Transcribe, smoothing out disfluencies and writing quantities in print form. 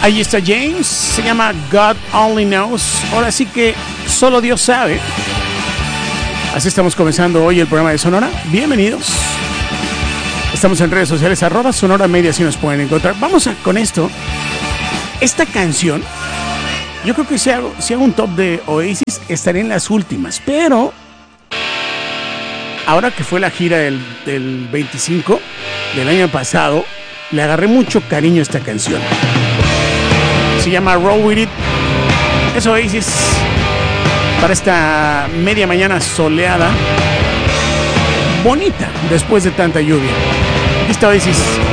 Ahí está James, se llama God Only Knows. Ahora sí que solo Dios sabe. Así estamos comenzando hoy el programa de Sonora. Bienvenidos. Estamos en redes sociales, @Sonora Media, si nos pueden encontrar. Vamos con esto. Esta canción, yo creo que si hago un top de Oasis, estaré en las últimas. Pero ahora que fue la gira del 25 del año pasado, le agarré mucho cariño a esta canción. Se llama Roll With It. Es Oasis para esta media mañana soleada, bonita después de tanta lluvia. Aquí está Oasis.